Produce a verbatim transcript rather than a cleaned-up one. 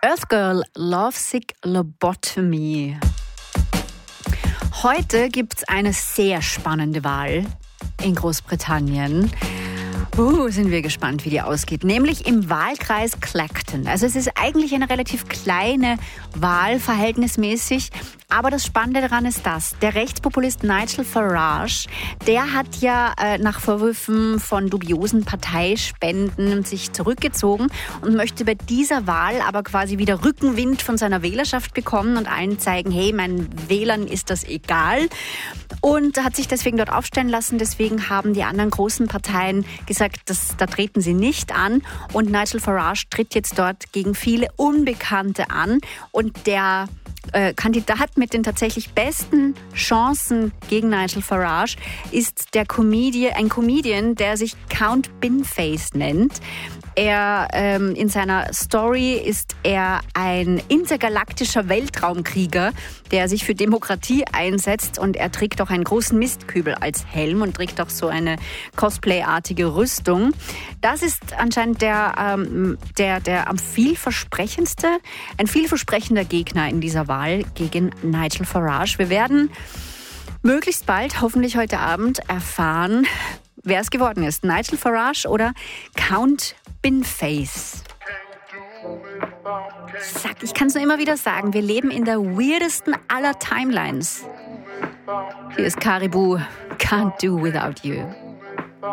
Earth Girl, Lovesick Lobotomy. Heute gibt es eine sehr spannende Wahl in Großbritannien. Uh, sind wir gespannt, wie die ausgeht. Nämlich im Wahlkreis Clacton. Also es ist eigentlich eine relativ kleine Wahl, verhältnismäßig. Aber das Spannende daran ist das, der Rechtspopulist Nigel Farage, der hat ja äh, nach Vorwürfen von dubiosen Parteispenden sich zurückgezogen und möchte bei dieser Wahl aber quasi wieder Rückenwind von seiner Wählerschaft bekommen und allen zeigen, hey, meinen Wählern ist das egal. Und hat sich deswegen dort aufstellen lassen. Deswegen haben die anderen großen Parteien gesagt, das, da treten sie nicht an. Und Nigel Farage tritt jetzt dort gegen viele Unbekannte an. Und der äh, Kandidat mit den tatsächlich besten Chancen gegen Nigel Farage ist der Comedian, ein Comedian, der sich Count Binface nennt. Er, ähm, in seiner Story ist er ein intergalaktischer Weltraumkrieger, der sich für Demokratie einsetzt, und er trägt auch einen großen Mistkübel als Helm und trägt auch so eine Cosplay-artige Rüstung. Das ist anscheinend der, ähm, der, der am vielversprechendste, ein vielversprechender Gegner in dieser Wahl gegen Nigel Farage. Wir werden möglichst bald, hoffentlich heute Abend, erfahren, wer es geworden ist. Nigel Farage oder Count Binface. Sag, ich kann es nur immer wieder sagen, wir leben in der weirdesten aller Timelines. Hier ist Caribou, Can't Do Without You.